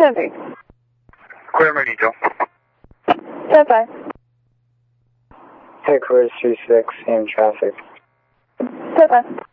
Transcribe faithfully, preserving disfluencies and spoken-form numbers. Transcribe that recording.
Heavy. Clear Meridio. Stand by. Headquarters three six, same traffic. Stand by.